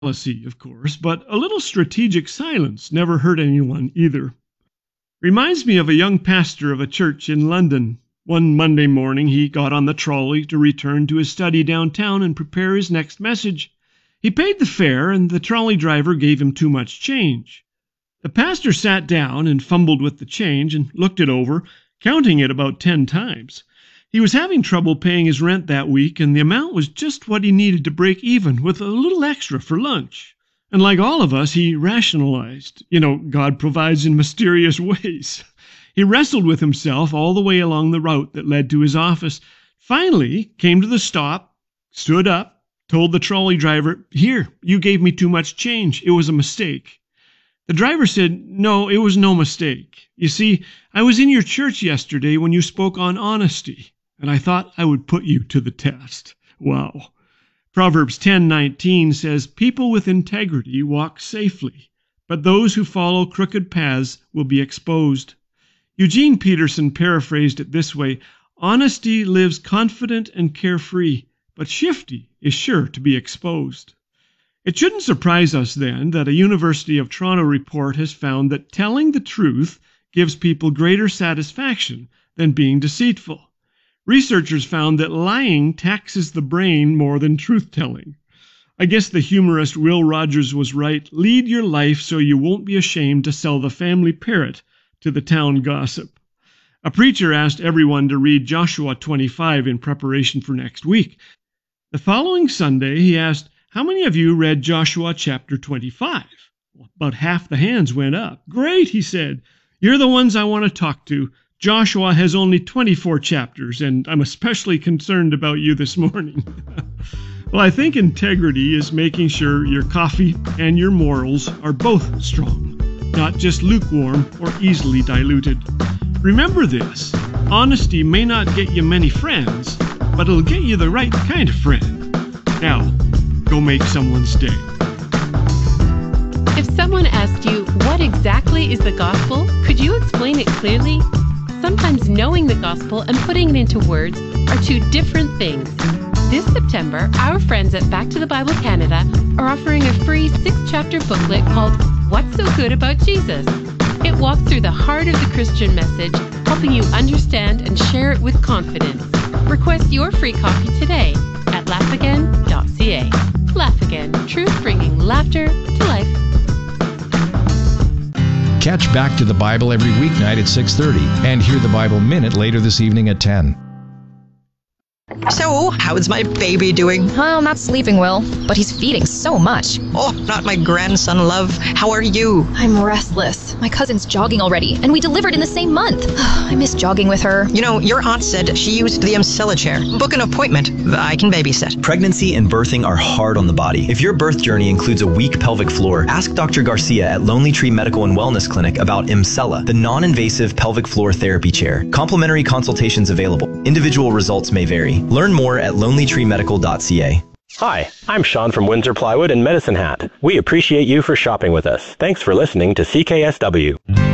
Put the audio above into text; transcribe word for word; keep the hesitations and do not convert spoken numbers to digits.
policy, of course, but a little strategic silence never hurt anyone either. Reminds me of a young pastor of a church in London. One Monday morning, he got on the trolley to return to his study downtown and prepare his next message. He paid the fare, and the trolley driver gave him too much change. The pastor sat down and fumbled with the change and looked it over, counting it about ten times. He was having trouble paying his rent that week, and the amount was just what he needed to break even, with a little extra for lunch. And like all of us, he rationalized. You know, God provides in mysterious ways. He wrestled with himself all the way along the route that led to his office. Finally, came to the stop, stood up, told the trolley driver, "Here, you gave me too much change. It was a mistake." The driver said, "No, it was no mistake. You see, I was in your church yesterday when you spoke on honesty, and I thought I would put you to the test." Wow. Proverbs ten nineteen says, "People with integrity walk safely, but those who follow crooked paths will be exposed." Eugene Peterson paraphrased it this way: "Honesty lives confident and carefree, but shifty is sure to be exposed." It shouldn't surprise us, then, that a University of Toronto report has found that telling the truth gives people greater satisfaction than being deceitful. Researchers found that lying taxes the brain more than truth-telling. I guess the humorist Will Rogers was right. Lead your life so you won't be ashamed to sell the family parrot to the town gossip. A preacher asked everyone to read Joshua twenty-five in preparation for next week. The following Sunday, he asked, "How many of you read Joshua chapter twenty-five? Well, about half the hands went up. "Great," he said. "You're the ones I want to talk to. Joshua has only twenty-four chapters, and I'm especially concerned about you this morning." Well, I think integrity is making sure your coffee and your morals are both strong, not just lukewarm or easily diluted. Remember this: honesty may not get you many friends, but it'll get you the right kind of friend. Now, go make someone's day. If someone asked you, what exactly is the gospel, could you explain it clearly? Sometimes knowing the gospel and putting it into words are two different things. This September, our friends at Back to the Bible Canada are offering a free six-chapter booklet called What's So Good About Jesus? It walks through the heart of the Christian message, helping you understand and share it with confidence. Request your free copy today at laugh again dot c a. Laugh Again, truth bringing laughter to life. Catch Back to the Bible every weeknight at six thirty and hear the Bible Minute later this evening at ten. So, how's my baby doing? Well, not sleeping well, but he's feeding so much. Oh, not my grandson, love. How are you? I'm restless. My cousin's jogging already, and we delivered in the same month. I miss jogging with her. You know, your aunt said she used the Emsella chair. Book an appointment. I can babysit. Pregnancy and birthing are hard on the body. If your birth journey includes a weak pelvic floor, ask Doctor Garcia at Lonely Tree Medical and Wellness Clinic about Emsella, the non-invasive pelvic floor therapy chair. Complimentary consultations available. Individual results may vary. Learn more at lonely tree medical dot c a. Hi, I'm Sean from Windsor Plywood and Medicine Hat. We appreciate you for shopping with us. Thanks for listening to C K S W.